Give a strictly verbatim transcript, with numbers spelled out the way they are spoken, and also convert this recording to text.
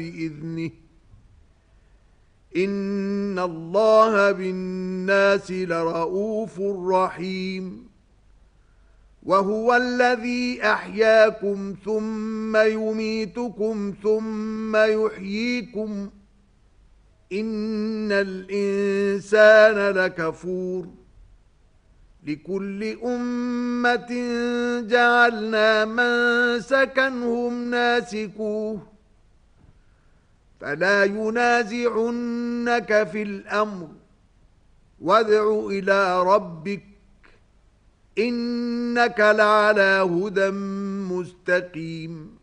بإذنه إن الله بالناس لرؤوف رحيم وهو الذي أحياكم ثم يميتكم ثم يحييكم إن الإنسان لكفور لكل أمة جعلنا منسكا هم ناسكوه فلا ينازعنك في الأمر وادع إلى ربك إنك لعلى هدى مستقيم